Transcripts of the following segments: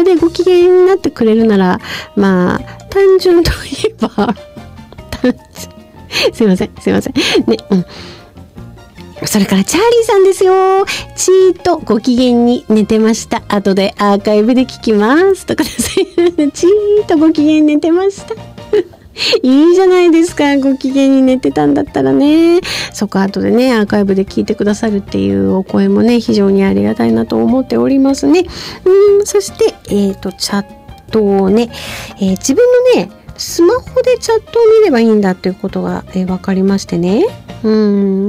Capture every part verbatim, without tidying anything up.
でご機嫌になってくれるなら、まあ単純といえば単純すいませんすいませんね、うん。それからチャーリーさんですよ。ちーっとご機嫌に寝てました。後でアーカイブで聞きますとかですね。ちーっとご機嫌に寝てましたいいじゃないですか。ご機嫌に寝てたんだったらね。そこ後でねアーカイブで聞いてくださるっていうお声もね非常にありがたいなと思っておりますね。うん、そしてえっとチャットをね、えー、自分のねスマホでチャットを見ればいいんだっていうことが、えー、分かりましてね。うん、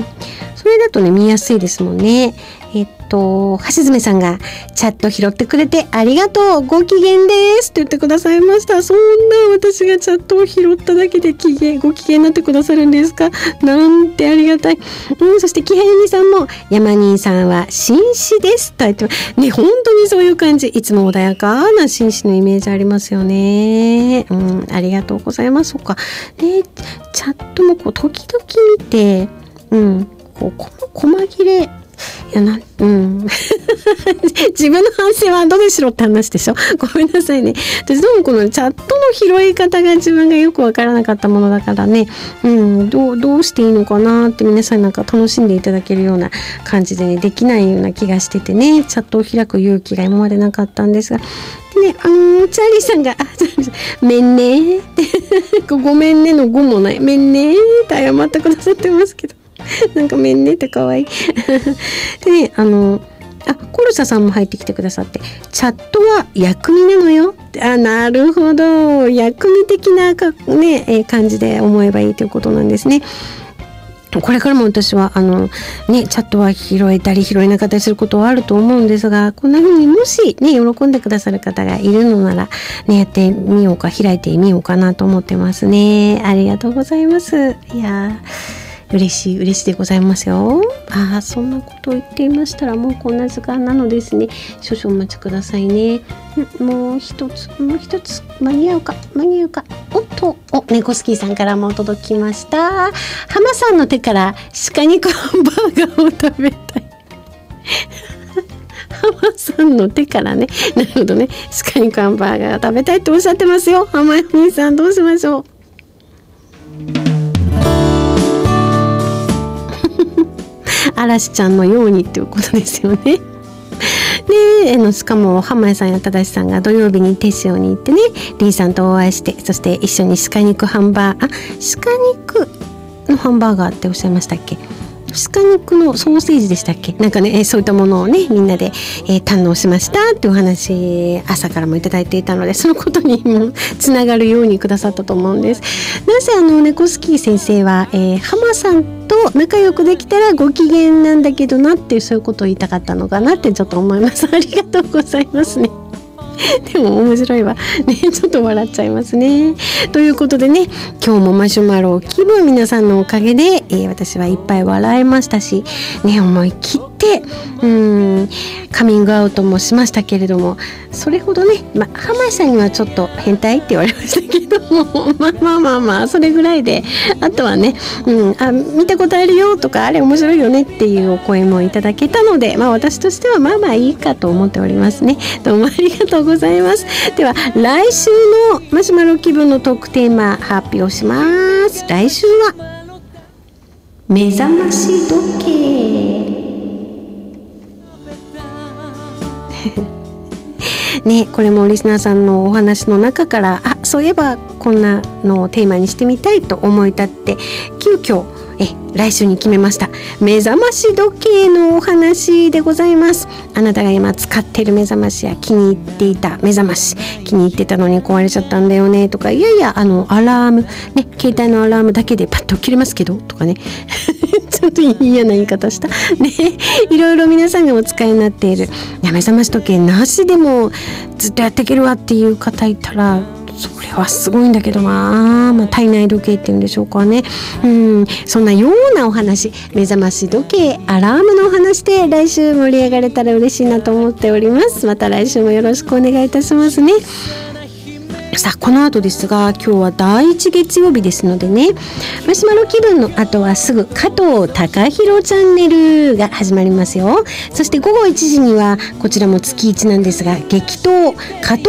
それだとね見やすいですもんね。えっと橋爪さんがチャット拾ってくれてありがとう、ご機嫌ですって言ってくださいました。そんな私がチャットを拾っただけで機嫌ご機嫌になってくださるんですか。なんてありがたい。うん、そして木原にさんも山兄さんは紳士ですと言ってね、本当にそういう感じ。いつも穏やかな紳士のイメージありますよね。うん、ありがとうございます。そっかね、チャットもこう時々見て、うん、こう細切れいやな、うん、自分の反省は後でしろって話でしょ。ごめんなさいね。私どうもこのチャットの拾い方が自分がよくわからなかったものだからね、うん、どう、どうしていいのかなって皆さんなんか楽しんでいただけるような感じでねできないような気がしててね、チャットを開く勇気が今までなかったんですが、でね、あのー、チャーリーさんがあめんねーってごめんねのごもないめんねーって謝ってくださってますけどなんかめんねって可愛いでね、あのあコルサさんも入ってきてくださって、チャットは薬味なのよ。あ、なるほど、薬味的なか、ねえー、感じで思えばいいということなんですね。これからも私はあのねチャットは拾えたり拾えなかったりすることはあると思うんですが、こんな風にもしね喜んでくださる方がいるのならねやってみようか、開いてみようかなと思ってますね。ありがとうございます。いや嬉しい嬉しいでございますよ。ああ、そんなことを言っていましたらもうこんな時間なのですね。少々お待ちくださいね。もう一つもう一つ間に合うか間に合うか。おっと、お猫スキーさんからも届きました。浜さんの手から鹿肉ハンバーガーを食べたい浜さんの手からね、なるほどね、鹿肉ハンバーガー食べたいっておっしゃってますよ。浜谷さんどうしましょう。嵐ちゃんのようにっていうことですよね。で、あのしかも浜谷さんや正さんが土曜日に手塩に行ってね、リーさんとお会いして、そして一緒に鹿肉ハンバーガー、あ、鹿肉のハンバーガーっておっしゃいましたっけ？鹿肉のソーセージでしたっけ？なんかね、えー、そういったものをねみんなで、えー、堪能しましたっていうお話朝からもいただいていたので、そのことにもつながるようにくださったと思うんです。なぜあの猫スキー先生は、えー、浜さんと仲良くできたらご機嫌なんだけどなっていう、そういうことを言いたかったのかなってちょっと思います。ありがとうございますね。でも面白いわね、ちょっと笑っちゃいますね。ということでね、今日もマシュマロ気分、皆さんのおかげで、えー、私はいっぱい笑いましたしね、思い切ってうーんカミングアウトもしましたけれども、それほどね、まあ、浜井さんにはちょっと変態って言われましたけどもまあまあまあまあそれぐらいで、あとはね、うん、あ見たことあるよとか、あれ面白いよねっていうお声もいただけたので、まあ私としてはまあまあいいかと思っておりますね。どうもありがとうございます。では来週のマシュマロ気分のトークテーマ発表します。来週は目覚まし時計ね、これもリスナーさんのお話の中から、あ、そういえばこんなのをテーマにしてみたいと思い立って急遽え来週に決めました。目覚まし時計のお話でございます。あなたが今使っている目覚ましや気に入っていた目覚まし、気に入ってたのに壊れちゃったんだよねとか、いやいやあのアラームね、携帯のアラームだけでパッと起きれますけどとかねちょっと嫌な言い方したね。いろいろ皆さんがお使いになっている目覚まし時計なしでもずっとやっていけるわっていう方いたら、それはすごいんだけどな、まあ、体内時計っていうんでしょうかね。うん、そんなようなお話、目覚まし時計、アラームのお話で来週盛り上がれたら嬉しいなと思っております。また来週もよろしくお願いいたしますね。さあこの後ですが、今日は第一月曜日ですのでね、マシュマロ気分の後はすぐ加藤隆弘チャンネルが始まりますよ。そして午後いちじにはこちらも月いちなんですが、激闘加藤